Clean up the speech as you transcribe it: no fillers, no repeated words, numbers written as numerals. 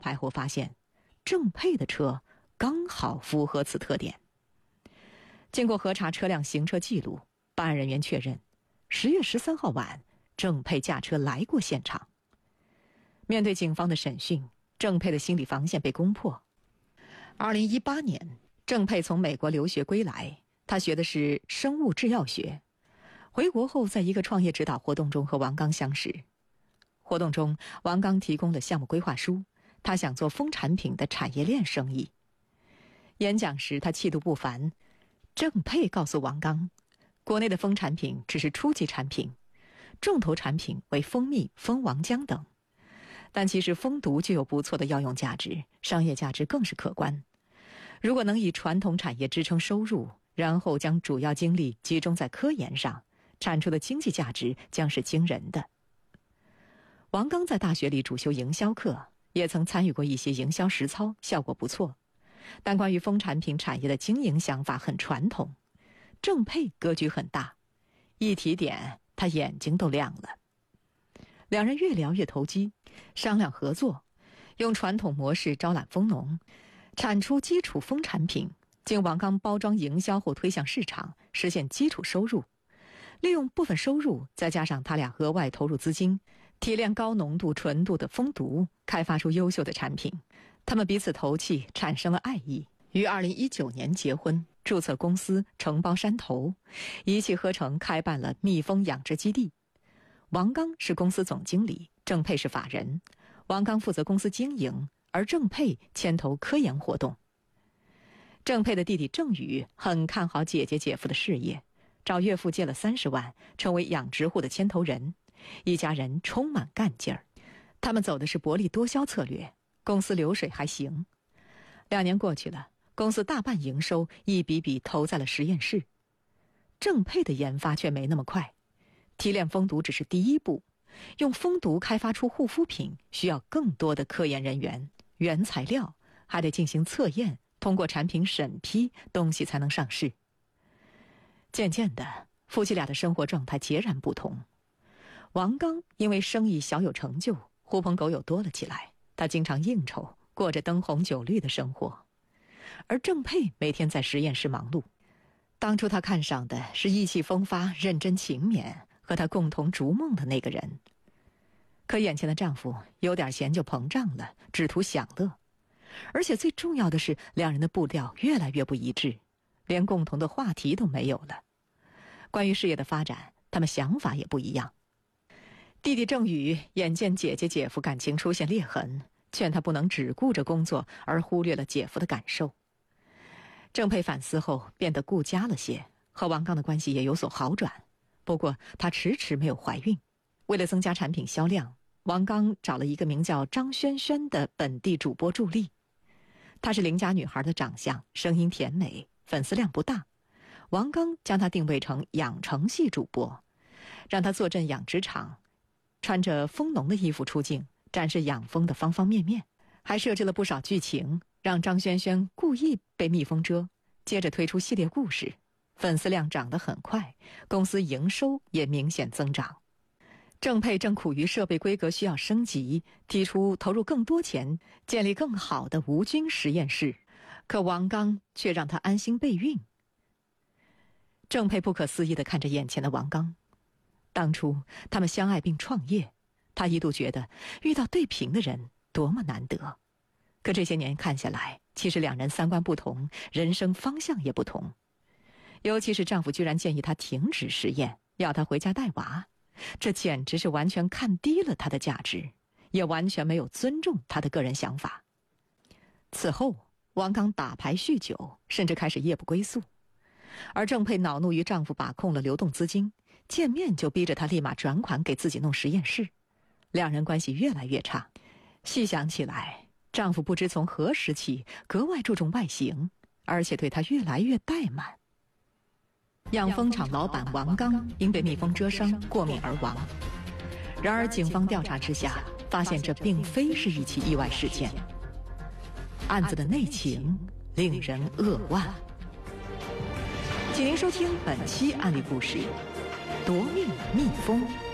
牌后发现，郑佩的车刚好符合此特点。经过核查车辆行车记录，办案人员确认10月13号晚，郑佩驾车来过现场。面对警方的审讯，郑佩的心理防线被攻破。2018年，郑佩从美国留学归来，他学的是生物制药学。回国后，在一个创业指导活动中和王刚相识。活动中，王刚提供了项目规划书，他想做蜂产品的产业链生意。演讲时，他气度不凡。郑佩告诉王刚，国内的蜂产品只是初级产品，重头产品为蜂蜜、蜂王浆等。但其实蜂毒具有不错的药用价值，商业价值更是可观。如果能以传统产业支撑收入，然后将主要精力集中在科研上，产出的经济价值将是惊人的。王刚在大学里主修营销课，也曾参与过一些营销实操，效果不错。但关于蜂产品产业的经营想法很传统，郑佩格局很大，一提点他眼睛都亮了。两人越聊越投机，商量合作，用传统模式招揽蜂农，产出基础蜂产品，经王刚包装营销后推向市场，实现基础收入。利用部分收入，再加上他俩额外投入资金，提炼高浓度纯度的蜂毒，开发出优秀的产品。他们彼此投契，产生了爱意，于2019年结婚，注册公司承包山头，一气呵成开办了蜜蜂养殖基地。王刚是公司总经理，郑佩是法人。王刚负责公司经营，而郑佩牵头科研活动。郑佩的弟弟郑宇很看好姐姐姐夫的事业，找岳父借了30万，成为养殖户的牵头人。一家人充满干劲儿，他们走的是薄利多销策略，公司流水还行。2年过去了，公司大半营收一笔笔投在了实验室。郑佩的研发却没那么快，提炼蜂毒只是第一步，用蜂毒开发出护肤品需要更多的科研人员、原材料，还得进行测验，通过产品审批，东西才能上市。渐渐的，夫妻俩的生活状态截然不同。王刚因为生意小有成就，狐朋狗友多了起来，他经常应酬，过着灯红酒绿的生活。而郑佩每天在实验室忙碌。当初他看上的是意气风发、认真勤勉，和他共同逐梦的那个人。可眼前的丈夫有点钱就膨胀了，只图享乐。而且最重要的是，两人的步调越来越不一致，连共同的话题都没有了。关于事业的发展，他们想法也不一样。弟弟郑宇眼见姐姐姐夫感情出现裂痕，劝他不能只顾着工作而忽略了姐夫的感受。郑佩反思后变得顾家了些，和王刚的关系也有所好转。不过她迟迟没有怀孕。为了增加产品销量，王刚找了一个名叫张轩轩的本地主播助力。她是邻家女孩的长相，声音甜美，粉丝量不大。王刚将她定位成养成系主播，让她坐镇养殖场，穿着蜂农的衣服出镜，展示养蜂的方方面面。还设置了不少剧情，让张轩轩故意被蜜蜂蛰，接着推出系列故事，粉丝量涨得很快，公司营收也明显增长。郑佩正苦于设备规格需要升级，提出投入更多钱，建立更好的无菌实验室，可王刚却让他安心备孕。郑佩不可思议地看着眼前的王刚。当初他们相爱并创业，他一度觉得遇到对频的人多么难得。可这些年看下来，其实两人三观不同，人生方向也不同。尤其是丈夫居然建议她停止实验，要她回家带娃，这简直是完全看低了她的价值，也完全没有尊重她的个人想法。此后，王刚打牌酗酒，甚至开始夜不归宿。而郑佩恼怒于丈夫把控了流动资金，见面就逼着她立马转款给自己弄实验室，两人关系越来越差。细想起来，丈夫不知从何时起格外注重外形，而且对她越来越怠慢。养蜂场老板王刚因被蜜蜂蛰伤过敏而亡。然而警方调查之下，发现这并非是一起意外事件，案子的内情令人扼腕。请您收听本期案例故事：夺命蜜蜂。